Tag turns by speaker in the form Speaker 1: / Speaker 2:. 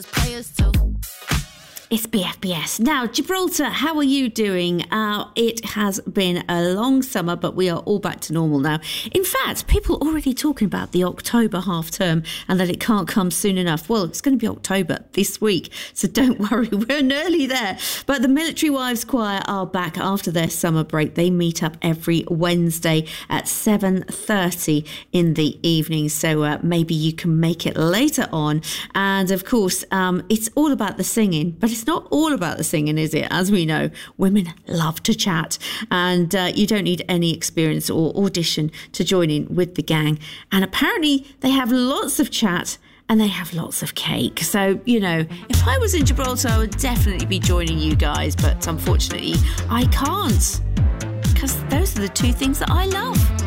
Speaker 1: Players too.
Speaker 2: It's BFBS. Now, Gibraltar, how are you doing? It has been a long summer, but we are all back to normal now. In fact, people are already talking about the October half term and that it can't come soon enough. Well, it's going to be October this week, so don't worry, we're nearly there. But the Military Wives Choir are back after their summer break. They meet up every Wednesday at 7:30 in the evening, so maybe you can make it later on. And of course, it's all about the singing, but it's not all about the singing, is it? As we know, women love to chat, and you don't need any experience or audition to join in with the gang. And apparently they have lots of chat and they have lots of cake. So, you know, if I was in Gibraltar, I would definitely be joining you guys, but unfortunately I can't, because those are the two things that I love.